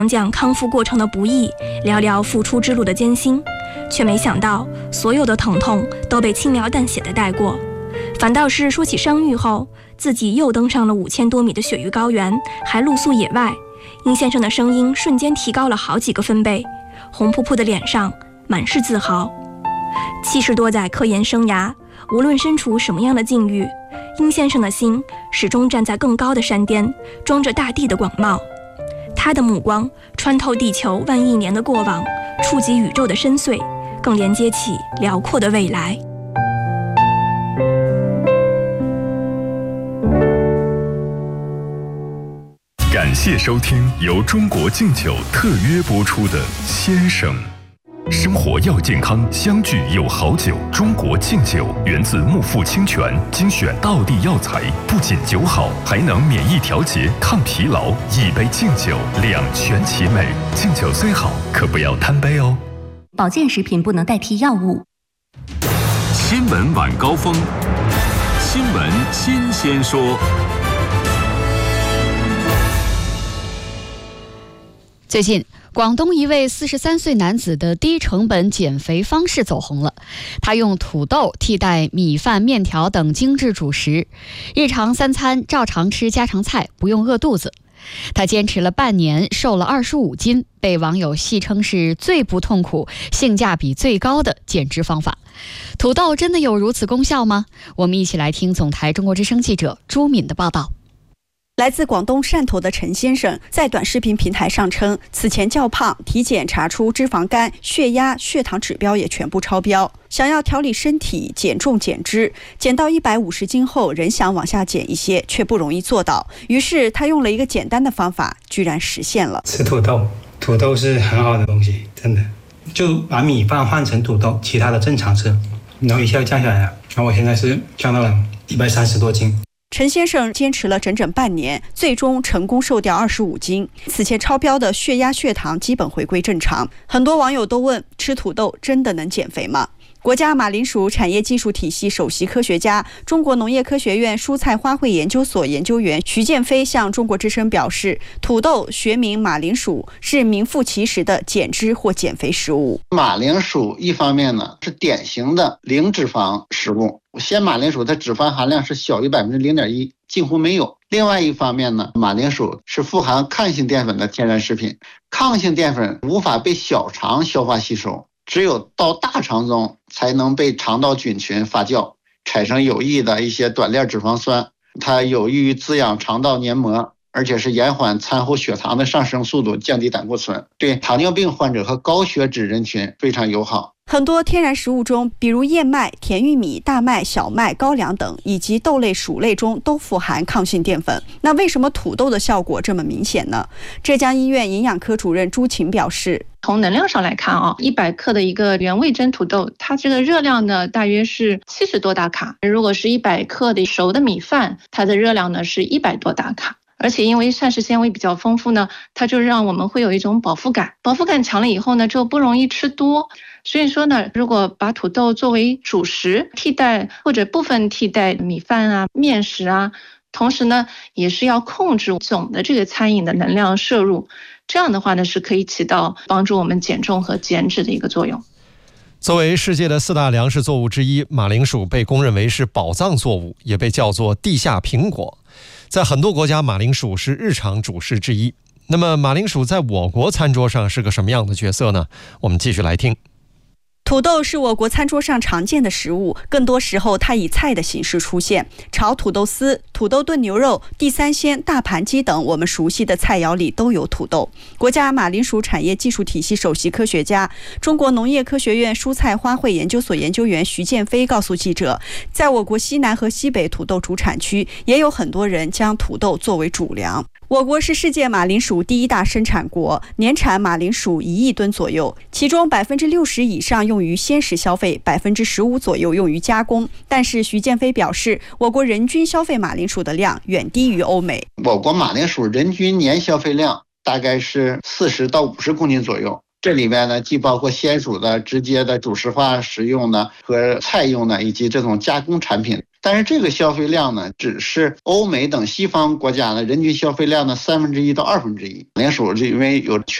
讲康复过程的不易，聊聊复出之路的艰辛，却没想到所有的疼痛都被轻描淡写的带过，反倒是说起伤愈后，自己又登上了5000多米的雪域高原，还露宿野外，殷先生的声音瞬间提高了好几个分贝，红扑扑的脸上满是自豪。70多载科研生涯，无论身处什么样的境遇，殷先生的心始终站在更高的山巅，装着大地的广袤。他的目光穿透地球万亿年的过往，触及宇宙的深邃，更连接起辽阔的未来。 感谢收听由中国敬酒特约播出的《先生》。生活要健康，相聚有好酒。中国敬酒源自木富清泉，精选道地药材，不仅酒好，还能免疫调节、抗疲劳。一杯敬酒，两全其美。敬酒虽好，可不要贪杯哦。 保健食品不能代替药物。 新闻晚高峰，新闻新鲜说。 最近，广东一位43岁男子的低成本减肥方式走红了。他用土豆替代米饭、面条等精致主食，日常3餐照常吃家常菜，不用饿肚子。他坚持了半年，瘦了25斤，被网友戏称是最不痛苦、性价比最高的减脂方法。土豆真的有如此功效吗？我们一起来听总台中国之声记者朱敏的报道。 来自广东汕头的陈先生在短视频平台上称，此前较胖，体检查出脂肪肝、血压、血糖指标也全部超标，想要调理身体、减重减脂，减到150斤后仍想往下减一些，却不容易做到。于是他用了一个简单的方法，居然实现了。 吃土豆，土豆是很好的东西，真的。就把米饭换成土豆，其他的正常吃，然后一下降下来了。然后我现在是降到了130多斤。 陈先生坚持了整整半年，最终成功瘦掉25斤。此前超标的血压、血糖基本回归正常。很多网友都问，吃土豆真的能减肥吗？国家马铃薯产业技术体系首席科学家、中国农业科学院蔬菜花卉研究所研究员徐建飞向中国之声表示，土豆学名马铃薯是名副其实的减脂或减肥食物。 马铃薯一方面呢是典型的零脂肪食物，鲜马铃薯它脂肪含量是小于0.1%，近乎没有。另外一方面呢，马铃薯是富含抗性淀粉的天然食品，抗性淀粉无法被小肠消化吸收，只有到大肠中才能被肠道菌群发酵，产生有益的一些短链脂肪酸，它有益于滋养肠道黏膜，而且是延缓餐后血糖的上升速度，降低胆固醇，对糖尿病患者和高血脂人群非常友好。 很多天然食物中，比如燕麦、甜玉米、大麦、小麦、高粱等，以及豆类、薯类中都富含抗性淀粉。那为什么土豆的效果这么明显呢？浙江医院营养科主任朱晴表示， 从能量上来看100克的一个原味真土豆，它这个热量呢大约是70多大卡。如果是100克的熟的米饭，它的热量呢是100多大卡。而且因为膳食纤维比较丰富呢，它就让我们会有一种饱腹感，饱腹感强了以后呢，就不容易吃多。所以说呢，如果把土豆作为主食替代或者部分替代米饭啊、面食啊，同时呢也是要控制总的这个餐饮的能量摄入，这样的话呢是可以起到帮助我们减重和减脂的一个作用。 作为世界的4大粮食作物之一，马铃薯被公认为是宝藏作物，也被叫做地下苹果。在很多国家，马铃薯是日常主食之一。那么马铃薯在我国餐桌上是个什么样的角色呢？我们继续来听。 土豆是我国餐桌上常见的食物，更多时候它以菜的形式出现。炒土豆丝、土豆炖牛肉、地三鲜、大盘鸡等我们熟悉的菜肴里都有土豆。国家马铃薯产业技术体系首席科学家、中国农业科学院蔬菜花卉研究所研究员徐建飞告诉记者，在我国西南和西北土豆主产区，也有很多人将土豆作为主粮。我国是世界马铃薯第1大生产国，年产马铃薯1亿吨左右，其中60%以上用于鲜食消费，15%左右用于加工。但是徐建飞表示，我国人均消费马铃薯的量远低于欧美。 我国马铃薯人均年消费量大概是40到50公斤左右。这里面呢，既包括鲜薯的直接的主食化食用的和菜用的，以及这种加工产品。 但是这个消费量呢，只是欧美等西方国家的人均消费量的1/3到1/2。马铃薯是因为有全